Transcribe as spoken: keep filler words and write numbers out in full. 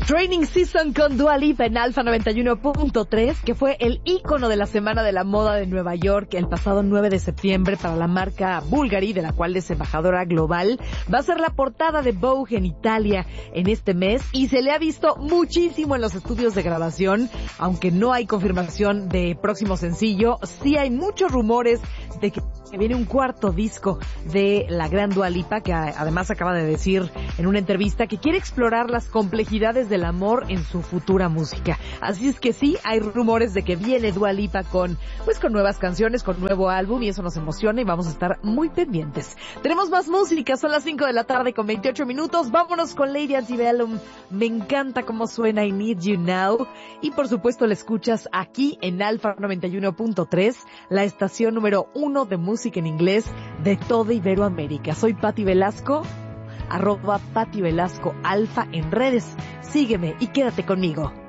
Training Season con Dua Lipa en Alfa noventa y uno punto tres, que fue el ícono de la Semana de la Moda de Nueva York el pasado nueve de septiembre para la marca Bulgari, de la cual es embajadora global. Va a ser la portada de Vogue en Italia en este mes y se le ha visto muchísimo en los estudios de grabación. Aunque no hay confirmación de próximo sencillo, sí hay muchos rumores de que viene un cuarto disco de la gran Dua Lipa, que además acaba de decir en una entrevista que quiere explorar las complejidades del amor en su futura música. Así es que sí, hay rumores de que viene Dua Lipa con, pues con nuevas canciones, con nuevo álbum, y eso nos emociona y vamos a estar muy pendientes. Tenemos más música, son las cinco de la tarde con veintiocho minutos. Vámonos con Lady Antebellum. Me encanta cómo suena I Need You Now. Y por supuesto la escuchas aquí en Alfa noventa y uno punto tres, la estación número uno de música en inglés de toda Iberoamérica. Soy Pati Velasco, arroba Pati Velasco Alfa en redes. Sígueme y quédate conmigo.